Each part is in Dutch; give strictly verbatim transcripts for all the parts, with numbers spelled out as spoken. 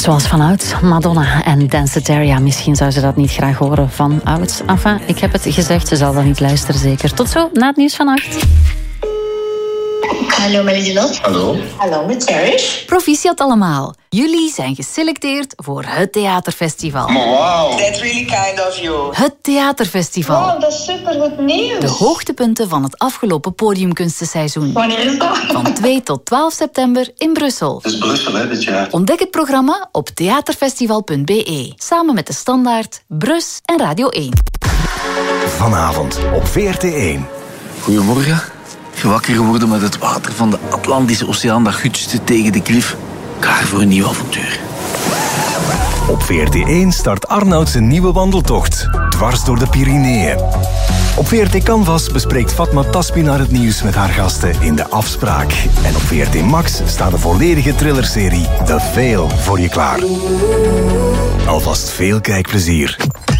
Zoals vanuit Madonna en Danceteria. Misschien zou ze dat niet graag horen van ouds. Enfin, ik heb het gezegd, ze zal dan niet luisteren zeker. Tot zo, na het nieuws van acht. Hallo met Lieselot. Hallo. Hallo met Cherish. Proficiat allemaal. Jullie zijn geselecteerd voor het Theaterfestival. Oh, wow. That's really kind of you. Het Theaterfestival. Wow, dat is supergoed nieuws. De hoogtepunten van het afgelopen podiumkunstenseizoen. Wanneer is dat? Van twee tot twaalf september in Brussel. Het is Brussel, hè, dit jaar. Ontdek het programma op theaterfestival punt b e. Samen met De Standaard, Brus en Radio één. Vanavond op V R T één. Goedemorgen. Wakker geworden met het water van de Atlantische Oceaan dat gutste tegen de klif. Klaar voor een nieuw avontuur. Op V R T één start Arnoud zijn nieuwe wandeltocht. Dwars door de Pyreneeën. Op V R T Canvas bespreekt Fatma Taspinar het nieuws met haar gasten in De Afspraak. En op V R T Max staat de volledige thrillerserie The Veil voor je klaar. Alvast veel kijkplezier.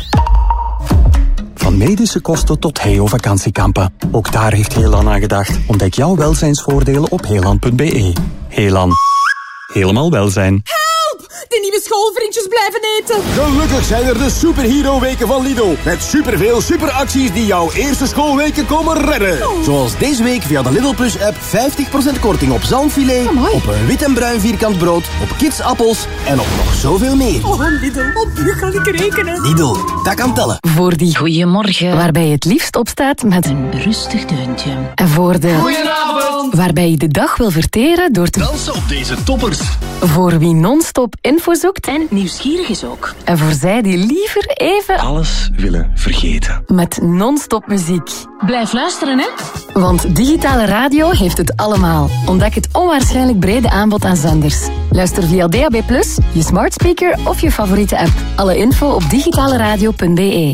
Van medische kosten tot Heo vakantiekampen. Ook daar heeft Heelan aan gedacht. Ontdek jouw welzijnsvoordelen op heelan punt b e. Heelan. Helemaal welzijn. De nieuwe schoolvriendjes blijven eten. Gelukkig zijn er de superhero-weken van Lidl. Met superveel superacties die jouw eerste schoolweken komen redden. Oh. Zoals deze week via de Lidl Plus-app vijftig procent korting op zalmfilet, Amai. op een wit en bruin vierkant brood, op kidsappels en op nog zoveel meer. Oh, Lidl, op u kan ik rekenen. Lidl, dat kan tellen. Voor die goeiemorgen, waarbij je het liefst opstaat met een rustig deuntje. En voor de... Goedenavond. Waarbij je de dag wil verteren door te... Dansen op deze toppers. Voor wie non-stop info zoekt. En nieuwsgierig is ook. En voor zij die liever even... Alles willen vergeten. Met non-stop muziek. Blijf luisteren, hè. Want digitale radio heeft het allemaal. Ontdek het onwaarschijnlijk brede aanbod aan zenders. Luister via D A B plus, je smart speaker of je favoriete app. Alle info op digitaleradio punt b e.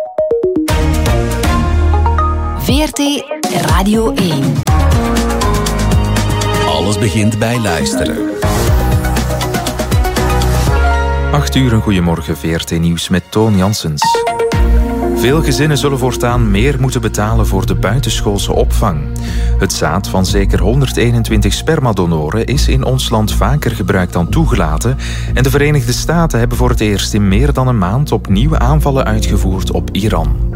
V R T Radio één. Alles begint bij luisteren. acht uur, een goeiemorgen, V R T Nieuws met Toon Janssens. Veel gezinnen zullen voortaan meer moeten betalen voor de buitenschoolse opvang. Het zaad van zeker honderdeenentwintig spermadonoren is in ons land vaker gebruikt dan toegelaten en de Verenigde Staten hebben voor het eerst in meer dan een maand opnieuw aanvallen uitgevoerd op Iran.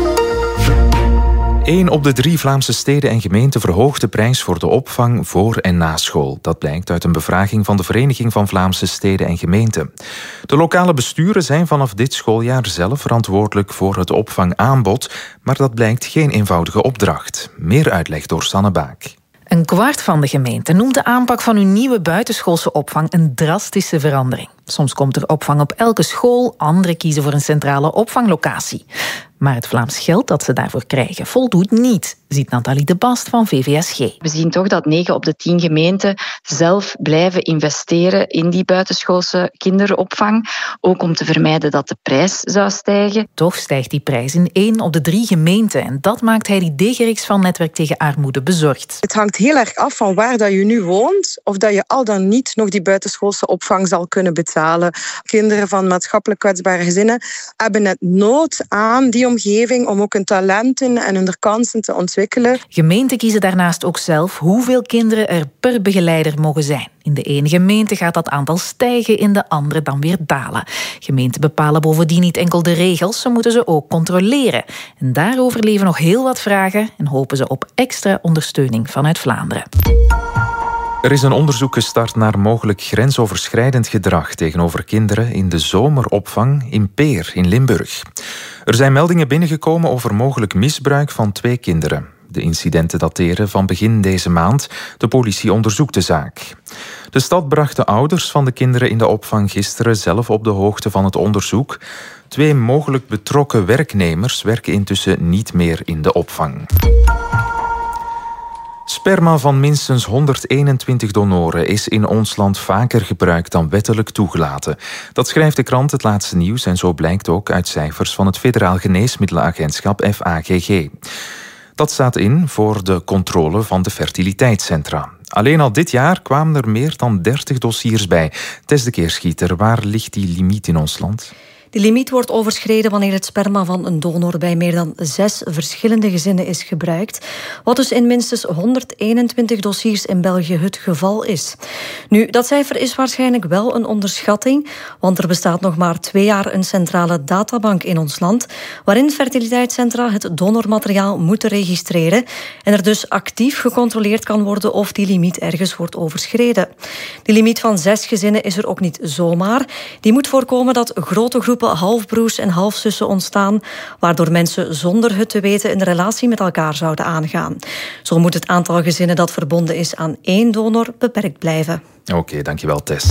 Eén op de drie Vlaamse steden en gemeenten verhoogt de prijs voor de opvang voor en na school. Dat blijkt uit een bevraging van de Vereniging van Vlaamse Steden en Gemeenten. De lokale besturen zijn vanaf dit schooljaar zelf verantwoordelijk voor het opvangaanbod, maar dat blijkt geen eenvoudige opdracht. Meer uitleg door Sanne Baak. Een kwart van de gemeenten noemt de aanpak van hun nieuwe buitenschoolse opvang een drastische verandering. Soms komt er opvang op elke school, anderen kiezen voor een centrale opvanglocatie. Maar het Vlaams geld dat ze daarvoor krijgen voldoet niet, ziet Nathalie de Bast van V V S G. We zien toch dat negen op de tien gemeenten zelf blijven investeren in die buitenschoolse kinderopvang, ook om te vermijden dat de prijs zou stijgen. Toch stijgt die prijs in één op de drie gemeenten en dat maakt Heidi Degerix van Netwerk tegen Armoede bezorgd. Het hangt heel erg af van waar dat je nu woont, of dat je al dan niet nog die buitenschoolse opvang zal kunnen betalen. Kinderen van maatschappelijk kwetsbare gezinnen hebben net nood aan die omgeving om ook hun talenten en hun kansen te ontwikkelen. Gemeenten kiezen daarnaast ook zelf hoeveel kinderen er per begeleider mogen zijn. In de ene gemeente gaat dat aantal stijgen, in de andere dan weer dalen. Gemeenten bepalen bovendien niet enkel de regels, ze moeten ze ook controleren. En daarover leven nog heel wat vragen en hopen ze op extra ondersteuning vanuit Vlaanderen. Er is een onderzoek gestart naar mogelijk grensoverschrijdend gedrag tegenover kinderen in de zomeropvang in Peer in Limburg. Er zijn meldingen binnengekomen over mogelijk misbruik van twee kinderen. De incidenten dateren van begin deze maand. De politie onderzoekt de zaak. De stad bracht de ouders van de kinderen in de opvang gisteren zelf op de hoogte van het onderzoek. Twee mogelijk betrokken werknemers werken intussen niet meer in de opvang. Sperma van minstens honderdeenentwintig donoren is in ons land vaker gebruikt dan wettelijk toegelaten. Dat schrijft de krant Het Laatste Nieuws en zo blijkt ook uit cijfers van het Federaal Geneesmiddelenagentschap F A G G. Dat staat in voor de controle van de fertiliteitscentra. Alleen al dit jaar kwamen er meer dan dertig dossiers bij. Tess de Keerschieter, waar ligt die limiet in ons land? Die limiet wordt overschreden wanneer het sperma van een donor bij meer dan zes verschillende gezinnen is gebruikt, wat dus in minstens honderdeenentwintig dossiers in België het geval is. Nu, dat cijfer is waarschijnlijk wel een onderschatting, want er bestaat nog maar twee jaar een centrale databank in ons land, waarin fertiliteitscentra het donormateriaal moeten registreren en er dus actief gecontroleerd kan worden of die limiet ergens wordt overschreden. Die limiet van zes gezinnen is er ook niet zomaar. Die moet voorkomen dat grote groepen halfbroers en halfzussen ontstaan, waardoor mensen zonder het te weten een relatie met elkaar zouden aangaan. Zo moet het aantal gezinnen dat verbonden is aan één donor beperkt blijven. Oké, okay, dankjewel Tess.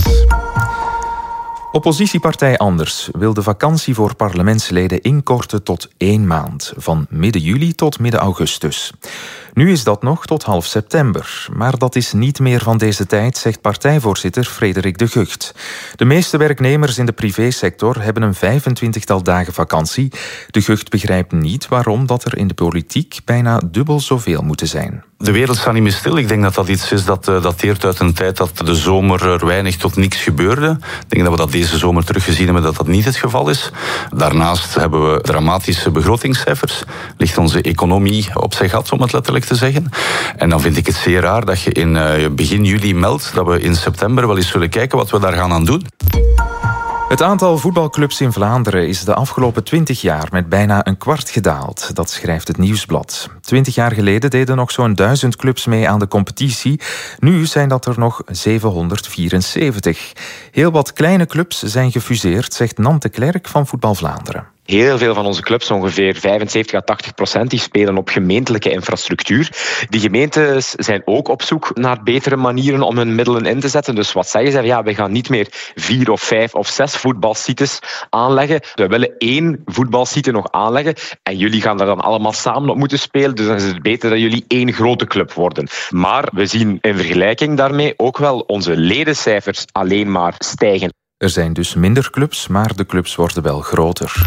Oppositiepartij Anders wil de vakantie voor parlementsleden inkorten tot één maand, van midden juli tot midden augustus. Nu is dat nog tot half september, maar dat is niet meer van deze tijd, zegt partijvoorzitter Frederik de Gucht. De meeste werknemers in de privésector hebben een vijfentwintigtal dagen vakantie. De Gucht begrijpt niet waarom dat er in de politiek bijna dubbel zoveel moeten zijn. De wereld staat niet meer stil. Ik denk dat dat iets is dat uh, dateert uit een tijd dat de zomer er weinig tot niks gebeurde. Ik denk dat we dat deze zomer teruggezien hebben dat dat niet het geval is. Daarnaast hebben we dramatische begrotingscijfers. Ligt onze economie op zijn gat, om het letterlijk te zeggen. En dan vind ik het zeer raar dat je in uh, begin juli meldt dat we in september wel eens zullen kijken wat we daar gaan aan doen. Het aantal voetbalclubs in Vlaanderen is de afgelopen twintig jaar met bijna een kwart gedaald. Dat schrijft het Nieuwsblad. Twintig jaar geleden deden nog zo'n duizend clubs mee aan de competitie. Nu zijn dat er nog zevenhonderdvierenzeventig. Heel wat kleine clubs zijn gefuseerd, zegt Nante Klerk van Voetbal Vlaanderen. Heel veel van onze clubs, ongeveer vijfenzeventig à tachtig procent, die spelen op gemeentelijke infrastructuur. Die gemeentes zijn ook op zoek naar betere manieren om hun middelen in te zetten. Dus wat zeggen ze? Ja, we gaan niet meer vier of vijf of zes voetbalsites aanleggen. We willen één voetbalsite nog aanleggen. En jullie gaan daar dan allemaal samen op moeten spelen. Dus dan is het beter dat jullie één grote club worden. Maar we zien in vergelijking daarmee ook wel onze ledencijfers alleen maar stijgen. Er zijn dus minder clubs, maar de clubs worden wel groter.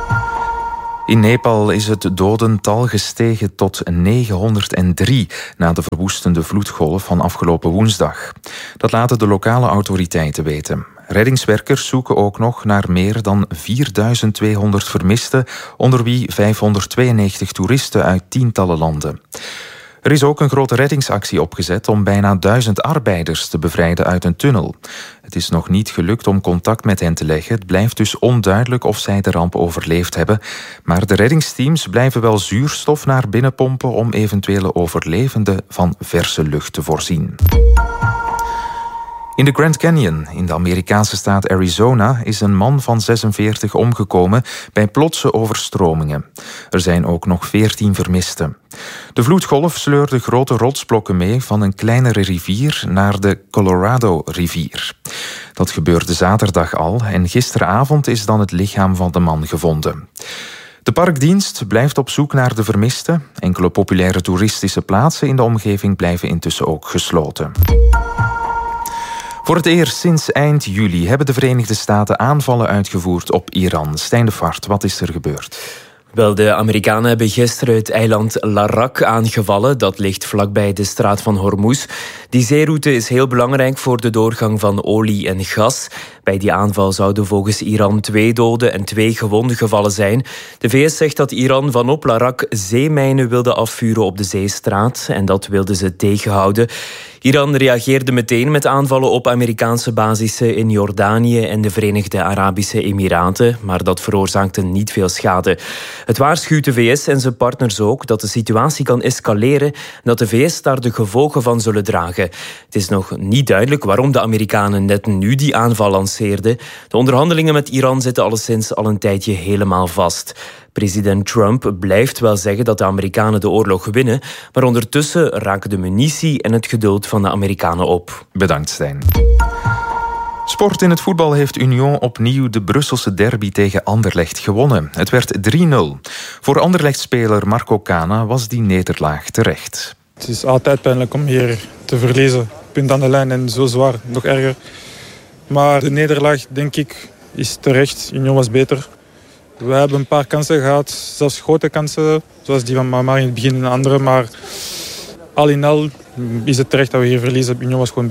In Nepal is het dodental gestegen tot negenhonderddrie na de verwoestende vloedgolf van afgelopen woensdag. Dat laten de lokale autoriteiten weten. Reddingswerkers zoeken ook nog naar meer dan vierduizend tweehonderd vermisten, onder wie vijfhonderdtweeënnegentig toeristen uit tientallen landen. Er is ook een grote reddingsactie opgezet om bijna duizend arbeiders te bevrijden uit een tunnel. Het is nog niet gelukt om contact met hen te leggen. Het blijft dus onduidelijk of zij de ramp overleefd hebben. Maar de reddingsteams blijven wel zuurstof naar binnen pompen om eventuele overlevenden van verse lucht te voorzien. In de Grand Canyon, in de Amerikaanse staat Arizona, is een man van zesenveertig omgekomen bij plotse overstromingen. Er zijn ook nog veertien vermisten. De vloedgolf sleurde grote rotsblokken mee van een kleinere rivier naar de Colorado-rivier. Dat gebeurde zaterdag al en gisteravond is dan het lichaam van de man gevonden. De parkdienst blijft op zoek naar de vermisten. Enkele populaire toeristische plaatsen in de omgeving blijven intussen ook gesloten. Voor het eerst sinds eind juli hebben de Verenigde Staten aanvallen uitgevoerd op Iran. Stijn de Vaart, wat is er gebeurd? Wel, de Amerikanen hebben gisteren het eiland Larak aangevallen. Dat ligt vlakbij de straat van Hormuz. Die zeeroute is heel belangrijk voor de doorgang van olie en gas. Bij die aanval zouden volgens Iran twee doden en twee gewonden gevallen zijn. De V S zegt dat Iran vanop Larak zeemijnen wilde afvuren op de zeestraat. En dat wilden ze tegenhouden. Iran reageerde meteen met aanvallen op Amerikaanse basissen in Jordanië en de Verenigde Arabische Emiraten. Maar dat veroorzaakte niet veel schade. Het waarschuwt de V S en zijn partners ook dat de situatie kan escaleren en dat de V S daar de gevolgen van zullen dragen. Het is nog niet duidelijk waarom de Amerikanen net nu die aanval lanceerden. De onderhandelingen met Iran zitten alleszins al een tijdje helemaal vast. President Trump blijft wel zeggen dat de Amerikanen de oorlog winnen, maar ondertussen raken de munitie en het geduld van de Amerikanen op. Bedankt, Stijn. Sport in het voetbal heeft Union opnieuw de Brusselse derby tegen Anderlecht gewonnen. Het werd drie nul. Voor Anderlecht-speler Marco Cana was die nederlaag terecht. Het is altijd pijnlijk om hier te verliezen. Punt aan de lijn en zo zwaar, nog erger. Maar de nederlaag, denk ik, is terecht. Union was beter. We hebben een paar kansen gehad, zelfs grote kansen, zoals die van Mamar in het begin en andere. Maar al in al is het terecht dat we hier verliezen. Union was gewoon beter.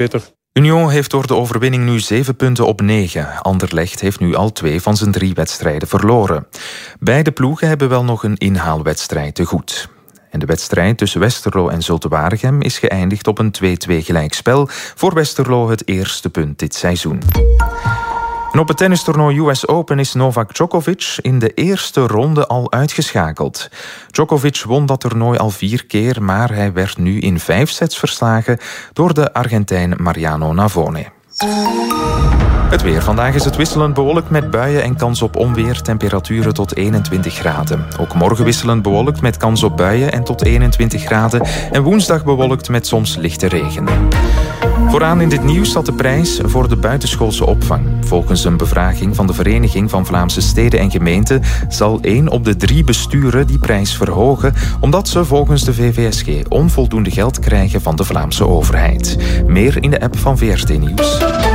Union heeft door de overwinning nu zeven punten op negen. Anderlecht heeft nu al twee van zijn drie wedstrijden verloren. Beide ploegen hebben wel nog een inhaalwedstrijd te goed. En de wedstrijd tussen Westerlo en Zulte Waregem is geëindigd op een twee-twee gelijkspel. Voor Westerlo het eerste punt dit seizoen. En op het tennistoernooi U S Open is Novak Djokovic in de eerste ronde al uitgeschakeld. Djokovic won dat toernooi al vier keer, maar hij werd nu in vijf sets verslagen door de Argentijn Mariano Navone. Het weer. Vandaag is het wisselend bewolkt met buien en kans op onweer. Temperaturen tot eenentwintig graden. Ook morgen wisselend bewolkt met kans op buien en tot eenentwintig graden. En woensdag bewolkt met soms lichte regen. Vooraan in dit nieuws staat de prijs voor de buitenschoolse opvang. Volgens een bevraging van de Vereniging van Vlaamse Steden en Gemeenten zal één op de drie besturen die prijs verhogen, omdat ze volgens de V V S G onvoldoende geld krijgen van de Vlaamse overheid. Meer in de app van V R T Nieuws.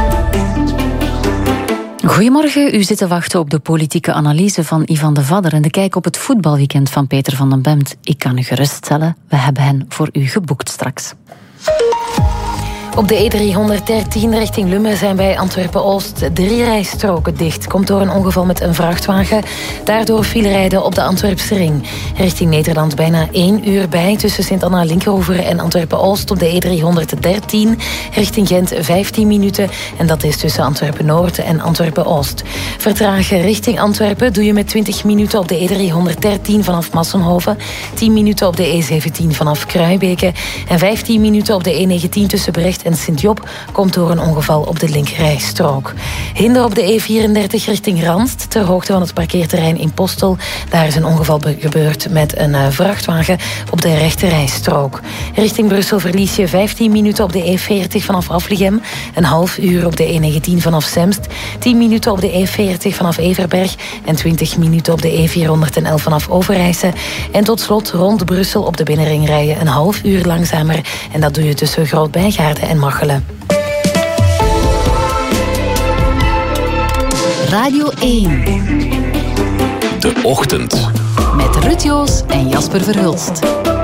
Goedemorgen, u zit te wachten op de politieke analyse van Ivan de Vadder en de kijk op het voetbalweekend van Peter van den Bemt. Ik kan u geruststellen, we hebben hen voor u geboekt straks. Op de E driehonderddertien richting Lummen zijn bij Antwerpen-Oost drie rijstroken dicht. Komt door een ongeval met een vrachtwagen. Daardoor file rijden op de Antwerpse ring. Richting Nederland bijna één uur bij tussen Sint-Anna-Linkeroever en Antwerpen-Oost op de E driehonderddertien. Richting Gent vijftien minuten en dat is tussen Antwerpen-Noord en Antwerpen-Oost. Vertragen richting Antwerpen doe je met twintig minuten op de E driehonderddertien vanaf Massenhoven, tien minuten op de E zeventien vanaf Kruibeke en vijftien minuten op de E negentien tussen Brecht en Sint-Job komt door een ongeval op de linkerrijstrook. Hinder op de E vierendertig richting Randst, ter hoogte van het parkeerterrein in Postel. Daar is een ongeval gebeurd met een vrachtwagen op de rechterrijstrook. Richting Brussel verlies je vijftien minuten op de E veertig vanaf Afligem, een half uur op de E negentien vanaf Semst, tien minuten op de E veertig vanaf Everberg en twintig minuten op de E vierhonderdelf vanaf Overijse. En tot slot rond Brussel op de binnenring rijden een half uur langzamer en dat doe je tussen Groot-Bijgaarden en Machelen. Radio één. De Ochtend. Met Ruud Joos en Jasper Verhulst.